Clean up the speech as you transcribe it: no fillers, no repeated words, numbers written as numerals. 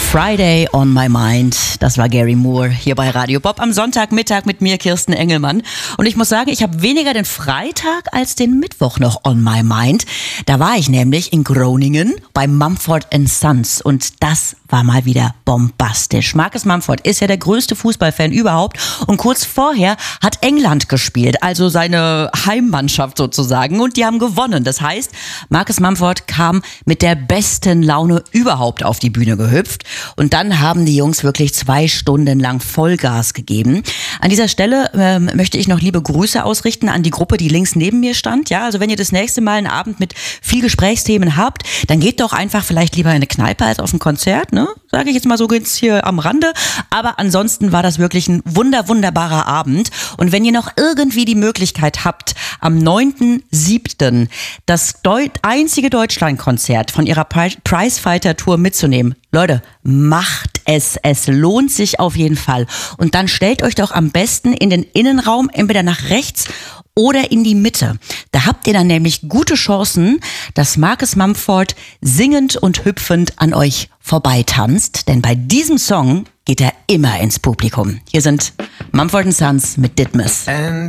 Friday on my mind. Das war Gary Moore hier bei Radio Bob am Sonntagmittag mit mir, Kirsten Engelmann. Und ich muss sagen, ich habe weniger den Freitag als den Mittwoch noch on my mind. Da war ich nämlich in Groningen bei Mumford & Sons und das war mal wieder bombastisch. Marcus Mumford ist ja der größte Fußballfan überhaupt und kurz vorher hat England gespielt, also seine Heimmannschaft sozusagen, und die haben gewonnen. Das heißt, Marcus Mumford kam mit der besten Laune überhaupt auf die Bühne gehüpft und dann haben die Jungs wirklich 2 Stunden lang Vollgas gegeben. An dieser Stelle möchte ich noch liebe Grüße ausrichten an die Gruppe, die links neben mir stand. Ja, also wenn ihr das nächste Mal einen Abend mit viel Gesprächsthemen habt, dann geht doch einfach vielleicht lieber in eine Kneipe als auf ein Konzert, ne? Sage ich jetzt mal so jetzt hier am Rande. Aber ansonsten war das wirklich ein wunderbarer Abend. Und wenn ihr noch irgendwie die Möglichkeit habt, am 9.7. das einzige Deutschlandkonzert von ihrer Prizefighter-Tour mitzunehmen, Leute, macht es. Es lohnt sich auf jeden Fall. Und dann stellt euch doch am besten in den Innenraum, entweder nach rechts oder in die Mitte. Da habt ihr dann nämlich gute Chancen, dass Marcus Mumford singend und hüpfend an euch vorbeitanzt. Denn bei diesem Song geht er immer ins Publikum. Hier sind Mumford & Sons mit Ditmas.